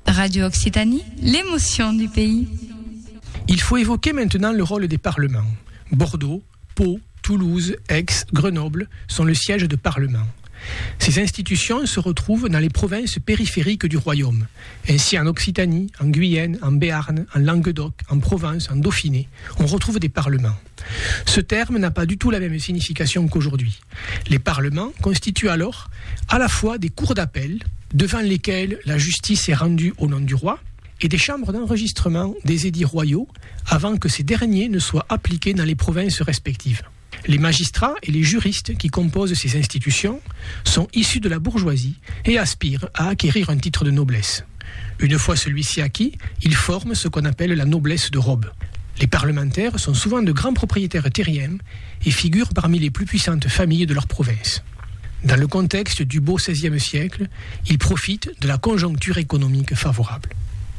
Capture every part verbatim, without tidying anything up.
Radio Occitanie, l'émotion du pays. Il faut évoquer maintenant le rôle des parlements. Bordeaux, Pau, Toulouse, Aix, Grenoble sont le siège de parlements. Ces institutions se retrouvent dans les provinces périphériques du royaume. Ainsi en Occitanie, en Guyenne, en Béarn, en Languedoc, en Provence, en Dauphiné, on retrouve des parlements. Ce terme n'a pas du tout la même signification qu'aujourd'hui. Les parlements constituent alors à la fois des cours d'appel, devant lesquelles la justice est rendue au nom du roi, et des chambres d'enregistrement des édits royaux, avant que ces derniers ne soient appliqués dans les provinces respectives. Les magistrats et les juristes qui composent ces institutions sont issus de la bourgeoisie et aspirent à acquérir un titre de noblesse. Une fois celui-ci acquis, ils forment ce qu'on appelle la noblesse de robe. Les parlementaires sont souvent de grands propriétaires terriens et figurent parmi les plus puissantes familles de leur province. Dans le contexte du beau seizième siècle, ils profitent de la conjoncture économique favorable.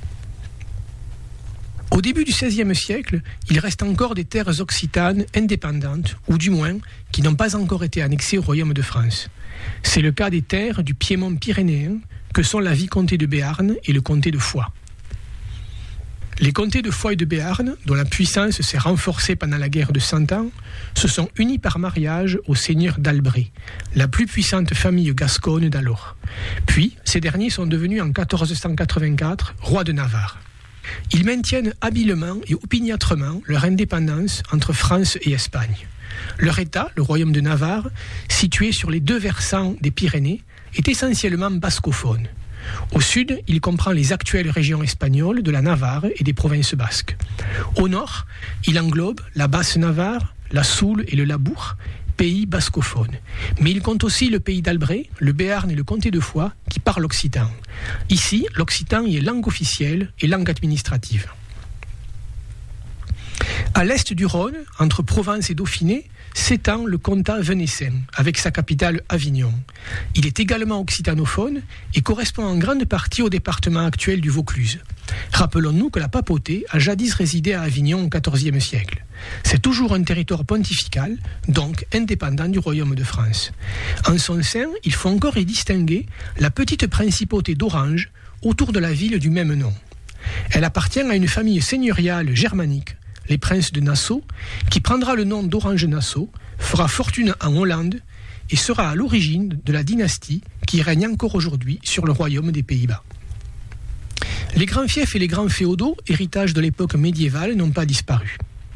Au début du seizième siècle, il reste encore des terres occitanes indépendantes, ou du moins qui n'ont pas encore été annexées au royaume de France. C'est le cas des terres du Piémont pyrénéen, que sont la vicomté de Béarn et le comté de Foix. Les comtés de Foix et de Béarn, dont la puissance s'est renforcée pendant la guerre de Cent Ans, se sont unis par mariage aux seigneurs d'Albret, la plus puissante famille gasconne d'alors. Puis, ces derniers sont devenus en quatorze cent quatre-vingt-quatre rois de Navarre. Ils maintiennent habilement et opiniâtrement leur indépendance entre France et Espagne. Leur État, le royaume de Navarre, situé sur les deux versants des Pyrénées, est essentiellement bascophone. Au sud, il comprend les actuelles régions espagnoles de la Navarre et des provinces basques. Au nord, il englobe la Basse-Navarre, la Soule et le Labourd, pays bascophones. Mais il compte aussi le pays d'Albret, le Béarn et le comté de Foix qui parlent occitan. Ici, l'occitan y est langue officielle et langue administrative. À l'est du Rhône, entre Provence et Dauphiné, s'étend le comtat venessin, avec sa capitale Avignon. Il est également occitanophone et correspond en grande partie au département actuel du Vaucluse. Rappelons-nous que la papauté a jadis résidé à Avignon au quatorzième siècle. C'est toujours un territoire pontifical, donc indépendant du royaume de France. En son sein, il faut encore y distinguer la petite principauté d'Orange, autour de la ville du même nom. Elle appartient à une famille seigneuriale germanique, les princes de Nassau, qui prendra le nom d'Orange-Nassau, fera fortune en Hollande et sera à l'origine de la dynastie qui règne encore aujourd'hui sur le royaume des Pays-Bas. Les grands fiefs et les grands féodaux, héritage de l'époque médiévale, n'ont pas disparu.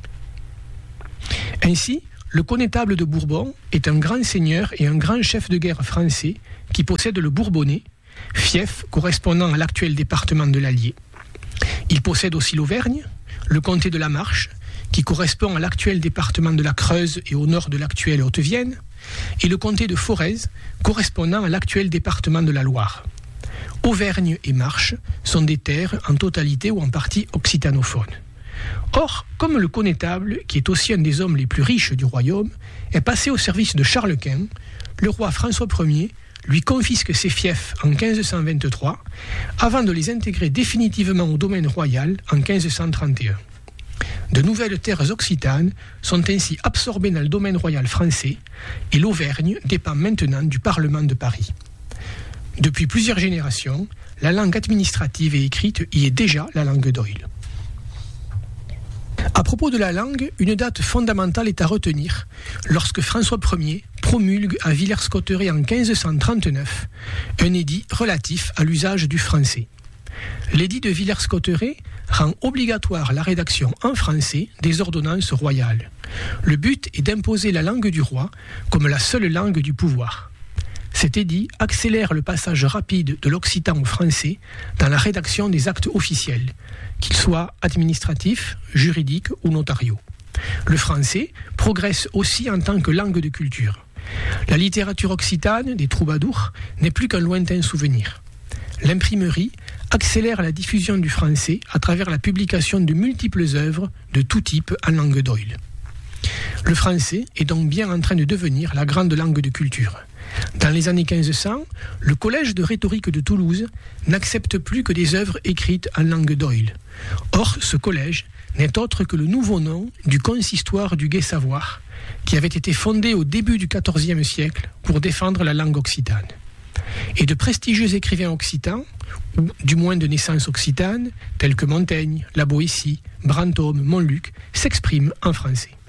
Ainsi, le connétable de Bourbon est un grand seigneur et un grand chef de guerre français qui possède le Bourbonnais, fief correspondant à l'actuel département de l'Allier. Il possède aussi l'Auvergne, le comté de la Marche, qui correspond à l'actuel département de la Creuse et au nord de l'actuelle Haute-Vienne, et le comté de Forez, correspondant à l'actuel département de la Loire. Auvergne et Marche sont des terres en totalité ou en partie occitanophones. Or, comme le connétable, qui est aussi un des hommes les plus riches du royaume, est passé au service de Charles Quint, le roi François Ier lui confisque ses fiefs en quinze cent vingt-trois, avant de les intégrer définitivement au domaine royal en quinze cent trente et un. De nouvelles terres occitanes sont ainsi absorbées dans le domaine royal français et l'Auvergne dépend maintenant du Parlement de Paris. Depuis plusieurs générations, la langue administrative et écrite y est déjà la langue d'Oïl. À propos de la langue, une date fondamentale est à retenir lorsque François Ier promulgue à Villers-Cotterêts en quinze cent trente-neuf un édit relatif à l'usage du français. L'édit de Villers-Cotterêts rend obligatoire la rédaction en français des ordonnances royales. Le but est d'imposer la langue du roi comme la seule langue du pouvoir. Cet édit accélère le passage rapide de l'occitan au français dans la rédaction des actes officiels, qu'ils soient administratifs, juridiques ou notariaux. Le français progresse aussi en tant que langue de culture. La littérature occitane des troubadours n'est plus qu'un lointain souvenir. L'imprimerie accélère la diffusion du français à travers la publication de multiples œuvres de tout type en langue d'Oïl. Le français est donc bien en train de devenir la grande langue de culture. Dans les années quinze cents, le Collège de rhétorique de Toulouse n'accepte plus que des œuvres écrites en langue d'Oïl. Or, ce collège n'est autre que le nouveau nom du consistoire du Gai-Savoir, qui avait été fondé au début du quatorzième siècle pour défendre la langue occitane. Et de prestigieux écrivains occitans, ou du moins de naissance occitane, tels que Montaigne, La Boétie, Brantôme, Montluc, s'expriment en français.